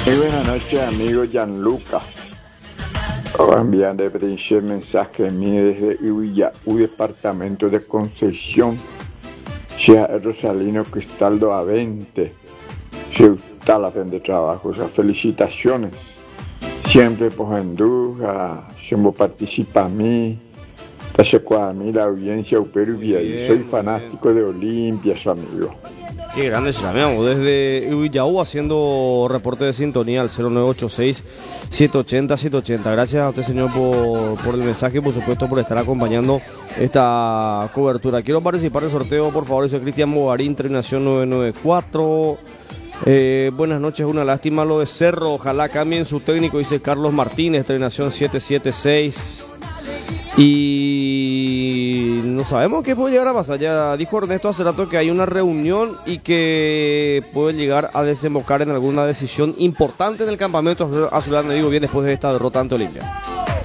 Muy buenas noches, amigo Gianluca. Enviando el mensaje mío desde Iwillaú, departamento de Concepción. Sea Rosalino Cristaldo A20. Se está la de trabajo. O sea, felicitaciones. Siempre por Enduja, siempre participa a mí. A mí la audiencia Uperubia. Soy fanático de Olimpia, su amigo. Qué grande Chiramiamo, desde Iwillaú haciendo reporte de sintonía al 0986-780-780. Gracias a usted, señor, por el mensaje y por supuesto por estar acompañando esta cobertura. Quiero participar del sorteo, por favor, dice Cristian Mogarín, terminación 994. Buenas noches, una lástima lo de Cerro, ojalá cambien su técnico, dice Carlos Martínez, terminación 776. Y no sabemos qué puede llegar a pasar. Ya dijo Ernesto hace rato que hay una reunión y que puede llegar a desembocar en alguna decisión importante en el campamento azulano, digo bien, después de esta derrota ante Olimpia.